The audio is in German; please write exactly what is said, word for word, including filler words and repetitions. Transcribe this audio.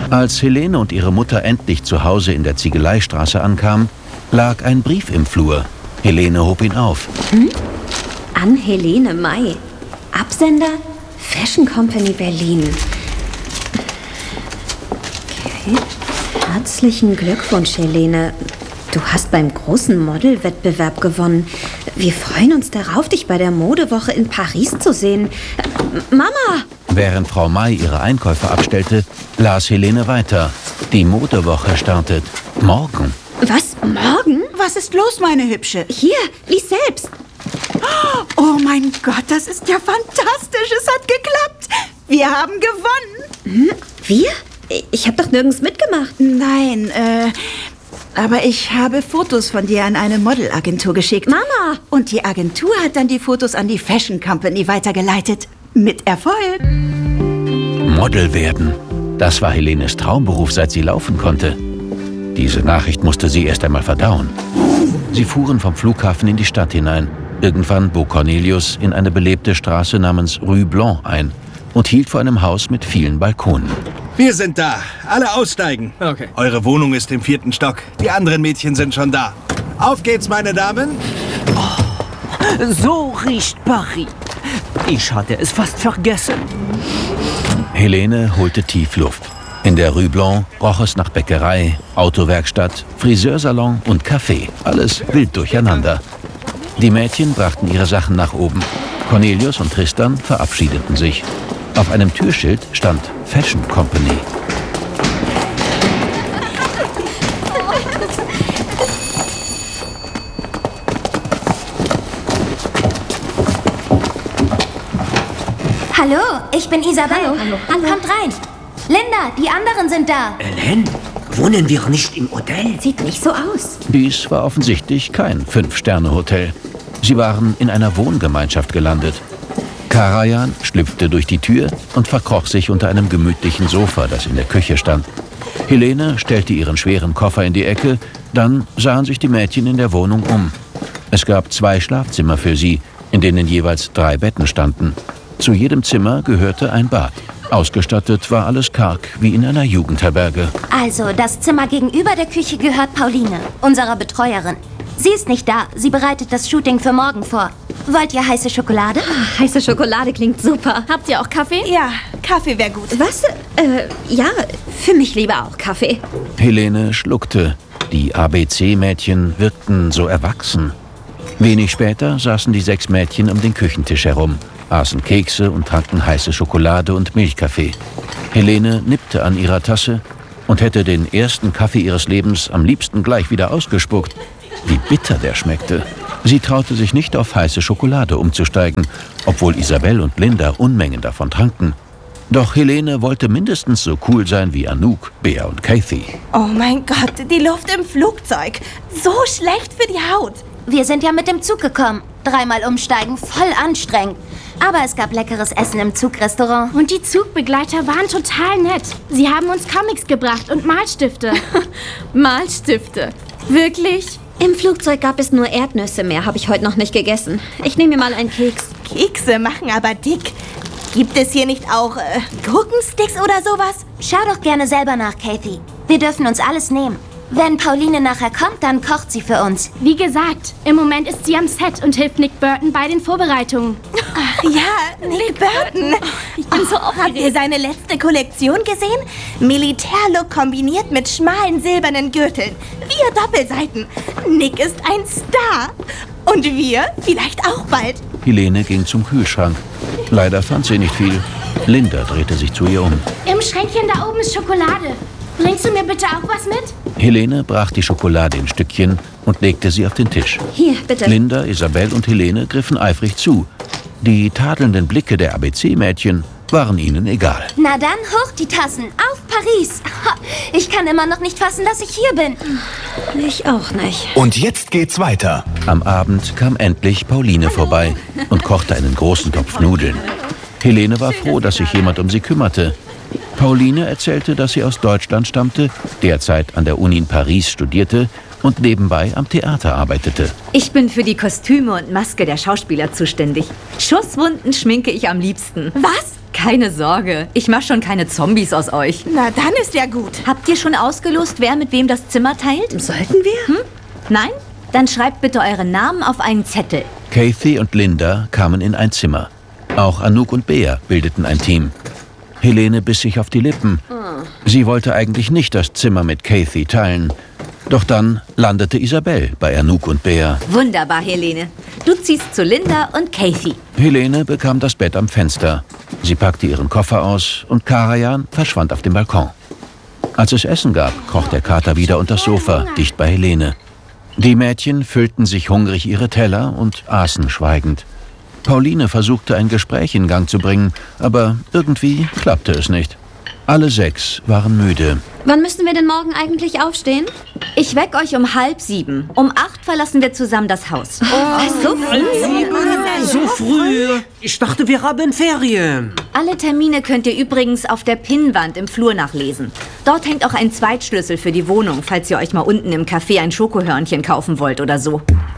Als Helene und ihre Mutter endlich zu Hause in der Ziegeleistraße ankamen, lag ein Brief im Flur. Helene hob ihn auf. Hm? An Helene May. Absender Fashion Company Berlin. Okay. Herzlichen Glückwunsch, Helene. Du hast beim großen Modelwettbewerb gewonnen. Wir freuen uns darauf, dich bei der Modewoche in Paris zu sehen. Mama! Während Frau May ihre Einkäufe abstellte, las Helene weiter. Die Modewoche startet morgen. Was? Morgen? Was ist los, meine Hübsche? Hier, lies selbst. Oh mein Gott, das ist ja fantastisch. Es hat geklappt. Wir haben gewonnen. Hm? Wir? Ich habe doch nirgends mitgemacht. Nein, äh... aber ich habe Fotos von dir an eine Modelagentur geschickt. Mama! Und die Agentur hat dann die Fotos an die Fashion Company weitergeleitet. Mit Erfolg. Model werden. Das war Helenes Traumberuf, seit sie laufen konnte. Diese Nachricht musste sie erst einmal verdauen. Sie fuhren vom Flughafen in die Stadt hinein. Irgendwann bog Cornelius in eine belebte Straße namens Rue Blanc ein und hielt vor einem Haus mit vielen Balkonen. Wir sind da. Alle aussteigen. Okay. Eure Wohnung ist im vierten Stock. Die anderen Mädchen sind schon da. Auf geht's, meine Damen. Oh, so riecht Paris. Ich hatte es fast vergessen. Helene holte tief Luft. In der Rue Blanc roch es nach Bäckerei, Autowerkstatt, Friseursalon und Café. Alles wild durcheinander. Die Mädchen brachten ihre Sachen nach oben. Cornelius und Tristan verabschiedeten sich. Auf einem Türschild stand Fashion Company. Hallo, ich bin Isabel. Hallo, hallo, hallo. Kommt rein. Linda, die anderen sind da. Helen, wohnen wir nicht im Hotel? Sieht nicht so aus. Dies war offensichtlich kein Fünf-Sterne-Hotel. Sie waren in einer Wohngemeinschaft gelandet. Karajan schlüpfte durch die Tür und verkroch sich unter einem gemütlichen Sofa, das in der Küche stand. Helene stellte ihren schweren Koffer in die Ecke, dann sahen sich die Mädchen in der Wohnung um. Es gab zwei Schlafzimmer für sie, in denen jeweils drei Betten standen. Zu jedem Zimmer gehörte ein Bad. Ausgestattet war alles karg, wie in einer Jugendherberge. Also, das Zimmer gegenüber der Küche gehört Pauline, unserer Betreuerin. Sie ist nicht da. Sie bereitet das Shooting für morgen vor. Wollt ihr heiße Schokolade? Oh, heiße Schokolade klingt super. Habt ihr auch Kaffee? Ja, Kaffee wäre gut. Was? Äh, ja, für mich lieber auch Kaffee. Helene schluckte. Die A B C-Mädchen wirkten so erwachsen. Wenig später saßen die sechs Mädchen um den Küchentisch herum, aßen Kekse und tranken heiße Schokolade und Milchkaffee. Helene nippte an ihrer Tasse und hätte den ersten Kaffee ihres Lebens am liebsten gleich wieder ausgespuckt. Wie bitter der schmeckte. Sie traute sich nicht, auf heiße Schokolade umzusteigen, obwohl Isabel und Linda Unmengen davon tranken. Doch Helene wollte mindestens so cool sein wie Anouk, Bea und Kathy. Oh mein Gott, die Luft im Flugzeug. So schlecht für die Haut. Wir sind ja mit dem Zug gekommen. Dreimal umsteigen, voll anstrengend. Aber es gab leckeres Essen im Zugrestaurant. Und die Zugbegleiter waren total nett. Sie haben uns Comics gebracht und Malstifte. Malstifte? Wirklich? Im Flugzeug gab es nur Erdnüsse mehr, habe ich heute noch nicht gegessen. Ich nehme mir mal einen Keks. Kekse machen aber dick. Gibt es hier nicht auch äh, Gurkensticks oder sowas? Schau doch gerne selber nach, Kathy. Wir dürfen uns alles nehmen. Wenn Pauline nachher kommt, dann kocht sie für uns. Wie gesagt, im Moment ist sie am Set und hilft Nick Burton bei den Vorbereitungen. Ach ja, Nick Burton. Ich bin so aufgeregt. Habt ihr seine letzte Kollektion gesehen? Militärlook kombiniert mit schmalen silbernen Gürteln. Vier Doppelseiten. Nick ist ein Star. Und wir vielleicht auch bald. Helene ging zum Kühlschrank. Leider fand sie nicht viel. Linda drehte sich zu ihr um. Im Schränkchen da oben ist Schokolade. Bringst du mir bitte auch was mit? Helene brach die Schokolade in Stückchen und legte sie auf den Tisch. Hier, bitte. Linda, Isabel und Helene griffen eifrig zu. Die tadelnden Blicke der A B C-Mädchen waren ihnen egal. Na dann, hoch die Tassen. Auf Paris. Ich kann immer noch nicht fassen, dass ich hier bin. Ich auch nicht. Und jetzt geht's weiter. Am Abend kam endlich Pauline vorbei und kochte einen großen Topf Nudeln. Helene war froh, dass sich jemand um sie kümmerte. Pauline erzählte, dass sie aus Deutschland stammte, derzeit an der Uni in Paris studierte und nebenbei am Theater arbeitete. Ich bin für die Kostüme und Maske der Schauspieler zuständig. Schusswunden schminke ich am liebsten. Was? keine Sorge. Ich mach schon keine Zombies aus euch. Na, dann ist ja gut. Habt ihr schon ausgelost, wer mit wem das Zimmer teilt? Sollten wir? Hm? Nein? Dann schreibt bitte euren Namen auf einen Zettel. Kathy und Linda kamen in ein Zimmer. Auch Anouk und Bea bildeten ein Team. Helene biss sich auf die Lippen. Sie wollte eigentlich nicht das Zimmer mit Kathy teilen. Doch dann landete Isabelle bei Anouk und Bea. Wunderbar, Helene. Du ziehst zu Linda und Kathy. Helene bekam das Bett am Fenster. Sie packte ihren Koffer aus und Karajan verschwand auf dem Balkon. Als es Essen gab, kroch der Kater wieder unter das Sofa, dicht bei Helene. Die Mädchen füllten sich hungrig ihre Teller und aßen schweigend. Pauline versuchte, ein Gespräch in Gang zu bringen, aber irgendwie klappte es nicht. Alle sechs waren müde. Wann müssen wir denn morgen eigentlich aufstehen? Ich weck euch um halb sieben. Um acht verlassen wir zusammen das Haus. Oh, so früh? So früh? Ich dachte, wir haben Ferien. Alle Termine könnt ihr übrigens auf der Pinnwand im Flur nachlesen. Dort hängt auch ein Zweitschlüssel für die Wohnung, falls ihr euch mal unten im Café ein Schokohörnchen kaufen wollt oder so.